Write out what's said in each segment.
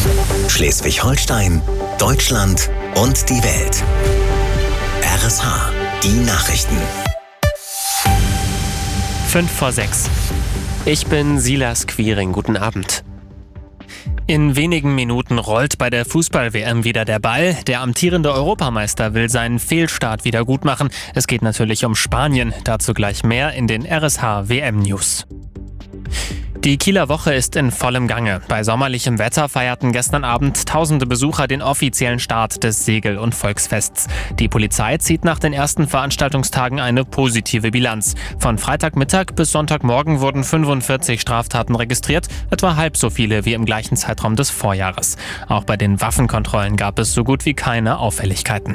Schleswig-Holstein, Deutschland und die Welt. RSH, die Nachrichten. 5:05. Ich bin Silas Quiring. Guten Abend. In wenigen Minuten rollt bei der Fußball-WM wieder der Ball. Der amtierende Europameister will seinen Fehlstart wieder gut machen. Es geht natürlich um Spanien. Dazu gleich mehr in den RSH-WM-News. Die Kieler Woche ist in vollem Gange. Bei sommerlichem Wetter feierten gestern Abend tausende Besucher den offiziellen Start des Segel- und Volksfests. Die Polizei zieht nach den ersten Veranstaltungstagen eine positive Bilanz. Von Freitagmittag bis Sonntagmorgen wurden 45 Straftaten registriert, etwa halb so viele wie im gleichen Zeitraum des Vorjahres. Auch bei den Waffenkontrollen gab es so gut wie keine Auffälligkeiten.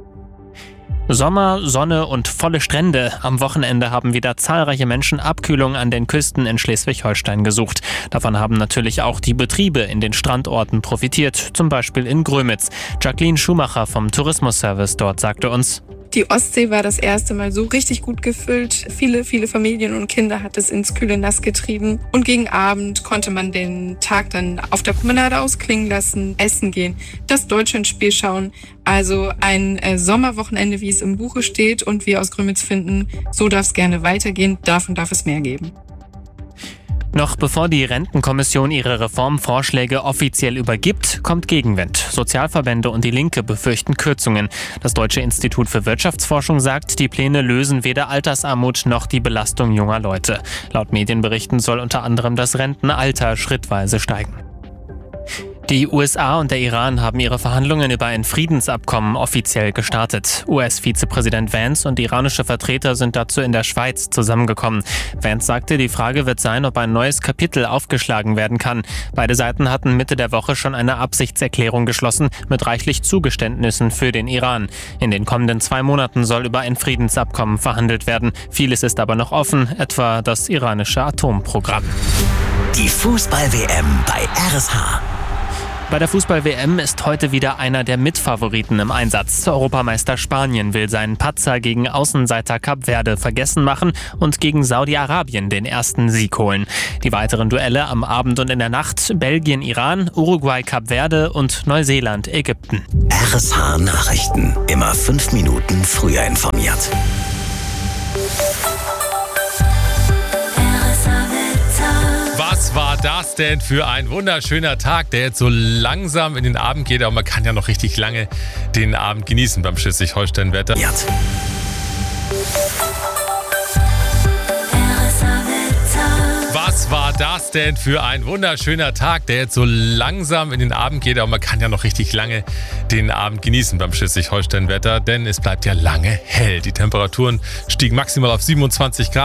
Sommer, Sonne und volle Strände. Am Wochenende haben wieder zahlreiche Menschen Abkühlung an den Küsten in Schleswig-Holstein gesucht. Davon haben natürlich auch die Betriebe in den Strandorten profitiert, zum Beispiel in Grömitz. Jacqueline Schumacher vom Tourismusservice dort sagte uns: Die Ostsee war das erste Mal so richtig gut gefüllt. Viele Familien und Kinder hat es ins kühle Nass getrieben. Und gegen Abend konnte man den Tag dann auf der Promenade ausklingen lassen, essen gehen, das Deutschlandspiel schauen. Also ein Sommerwochenende, wie es im Buche steht und wir aus Grömitz finden, so darf es gerne weitergehen, davon darf es mehr geben. Noch bevor die Rentenkommission ihre Reformvorschläge offiziell übergibt, kommt Gegenwind. Sozialverbände und die Linke befürchten Kürzungen. Das Deutsche Institut für Wirtschaftsforschung sagt, die Pläne lösen weder Altersarmut noch die Belastung junger Leute. Laut Medienberichten soll unter anderem das Rentenalter schrittweise steigen. Die USA und der Iran haben ihre Verhandlungen über ein Friedensabkommen offiziell gestartet. US-Vizepräsident Vance und iranische Vertreter sind dazu in der Schweiz zusammengekommen. Vance sagte, die Frage wird sein, ob ein neues Kapitel aufgeschlagen werden kann. Beide Seiten hatten Mitte der Woche schon eine Absichtserklärung geschlossen mit reichlich Zugeständnissen für den Iran. In den kommenden 2 Monaten soll über ein Friedensabkommen verhandelt werden. Vieles ist aber noch offen, etwa das iranische Atomprogramm. Die Fußball-WM bei RSH. Bei der Fußball-WM ist heute wieder einer der Mitfavoriten im Einsatz. Europameister Spanien will seinen Patzer gegen Außenseiter Kap Verde vergessen machen und gegen Saudi-Arabien den ersten Sieg holen. Die weiteren Duelle am Abend und in der Nacht: Belgien, Iran, Uruguay, Kap Verde und Neuseeland, Ägypten. RSH Nachrichten. Immer 5 Minuten früher informiert. Was war das denn für ein wunderschöner Tag, der jetzt so langsam in den Abend geht, aber man kann ja noch richtig lange den Abend genießen beim Schleswig-Holstein-Wetter. Was war das denn für ein wunderschöner Tag, der jetzt so langsam in den Abend geht, aber man kann ja noch richtig lange den Abend genießen beim Schleswig-Holstein-Wetter, denn es bleibt ja lange hell. Die Temperaturen stiegen maximal auf 27 Grad.